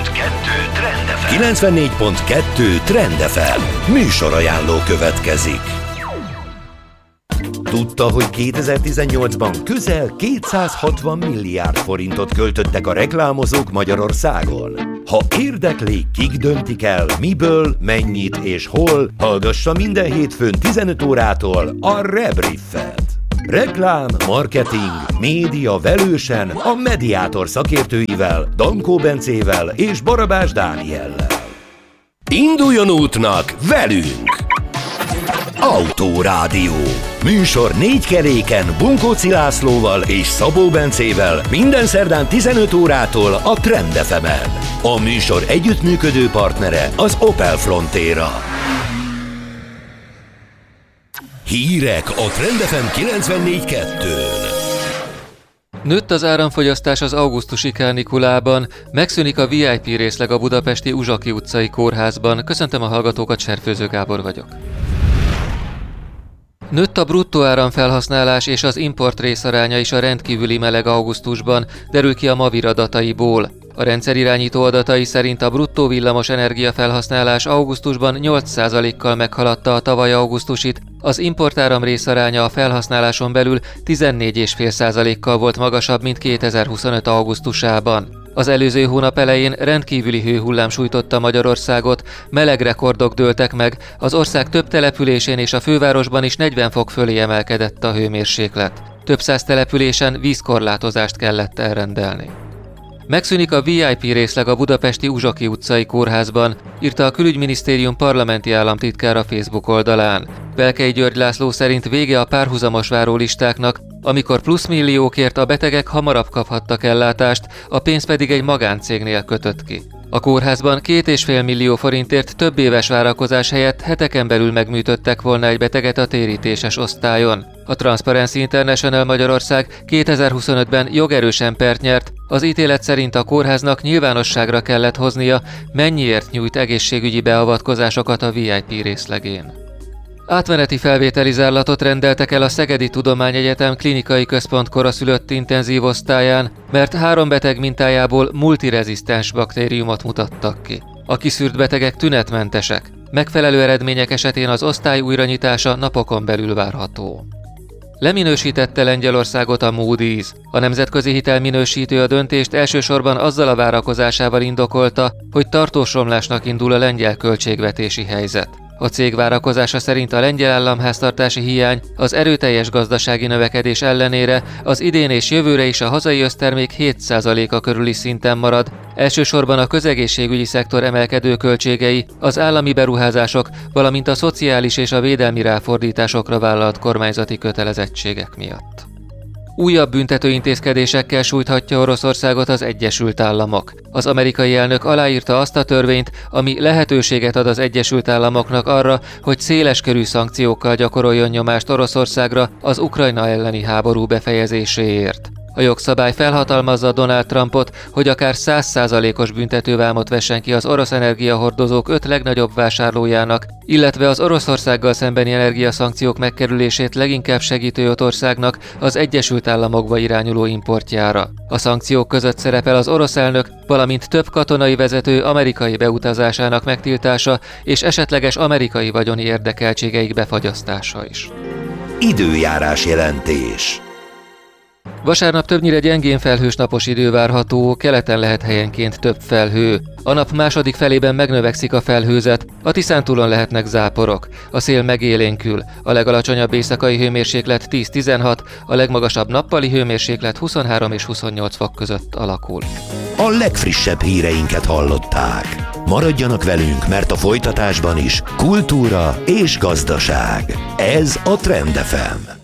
Trend FM. 94.2 Trend FM. Műsorajánló következik. Tudta, hogy 2018-ban közel 260 milliárd forintot költöttek a reklámozók Magyarországon? Ha érdekli, kik döntik el, miből, mennyit és hol, hallgassa minden hétfőn 15 órától a Rebriefet. Reklám, marketing, média velősen a Mediátor szakértőivel, Dankó Bencével és Barabás Dániellel. Induljon útnak velünk! Autórádió. Műsor 4 keréken Bunkóci Lászlóval és Szabó Bencével minden szerdán 15 órától a Trend FM-en. A műsor együttműködő partnere az Opel Frontera. Hírek a Trend FM 94.2-n. Nőtt az áramfogyasztás az augusztusi kánikulában, megszűnik a VIP részleg a budapesti Uzsaki utcai kórházban. Köszöntöm a hallgatókat, Serfőző Gábor vagyok. Nőtt a bruttó áramfelhasználás és az import részaránya is a rendkívüli meleg augusztusban, derül ki a Mavir adataiból. A rendszerirányító adatai szerint a bruttó villamos energiafelhasználás augusztusban 8%-kal meghaladta a tavaly augusztusit, az importáram részaránya a felhasználáson belül 14,5%-kal volt magasabb, mint 2025. augusztusában. Az előző hónap elején rendkívüli hőhullám sújtotta Magyarországot, meleg rekordok dőltek meg, az ország több településén és a fővárosban is 40 fok fölé emelkedett a hőmérséklet. Több száz településen vízkorlátozást kellett elrendelni. Megszűnik a VIP részleg a budapesti Uzsaki utcai kórházban, írta a Külügyminisztérium parlamenti államtitkára Facebook oldalán. Belkei György László szerint vége a párhuzamos várólistáknak, amikor pluszmilliókért a betegek hamarabb kaphattak ellátást, a pénz pedig egy magáncégnél kötött ki. A kórházban 2,5 millió forintért több éves várakozás helyett heteken belül megműtöttek volna egy beteget a térítéses osztályon. A Transparency International Magyarország 2025-ben jogerősen pert nyert, az ítélet szerint a kórháznak nyilvánosságra kellett hoznia, mennyiért nyújt egészségügyi beavatkozásokat a VIP részlegén. Átmeneti felvételi zárlatot rendeltek el a Szegedi Tudományegyetem klinikai központ koraszülött intenzív osztályán, mert 3 beteg mintájából multirezisztens baktériumot mutattak ki. A kiszűrt betegek tünetmentesek. Megfelelő eredmények esetén az osztály újranyitása napokon belül várható. Leminősítette Lengyelországot a Moody's. A nemzetközi hitelminősítő a döntést elsősorban azzal a várakozásával indokolta, hogy tartós romlásnak indul a lengyel költségvetési helyzet. A cég várakozása szerint a lengyel államháztartási hiány az erőteljes gazdasági növekedés ellenére az idén és jövőre is a hazai össztermék 7%-a körüli szinten marad, elsősorban a közegészségügyi szektor emelkedő költségei, az állami beruházások, valamint a szociális és a védelmi ráfordításokra vállalt kormányzati kötelezettségek miatt. Újabb büntetőintézkedésekkel sújthatja Oroszországot az Egyesült Államok. Az amerikai elnök aláírta azt a törvényt, ami lehetőséget ad az Egyesült Államoknak arra, hogy széleskörű szankciókkal gyakoroljon nyomást Oroszországra az Ukrajna elleni háború befejezéséért. A jogszabály felhatalmazza Donald Trumpot, hogy akár 100%-os büntetővámot vessen ki az orosz energiahordozók 5 legnagyobb vásárlójának, illetve az Oroszországgal szembeni energiaszankciók megkerülését leginkább segítő 5 országnak az Egyesült Államokba irányuló importjára. A szankciók között szerepel az orosz elnök, valamint több katonai vezető amerikai beutazásának megtiltása és esetleges amerikai vagyoni érdekeltségeik befagyasztása is. Időjárás jelentés. Vasárnap többnyire gyengén felhős napos idő várható, keleten lehet helyenként több felhő. A nap második felében megnövekszik a felhőzet, a Tiszántúlon lehetnek záporok. A szél megélénkül, a legalacsonyabb éjszakai hőmérséklet 10-16, a legmagasabb nappali hőmérséklet 23 és 28 fok között alakul. A legfrissebb híreinket hallották. Maradjanak velünk, mert a folytatásban is kultúra és gazdaság. Ez a Trend FM.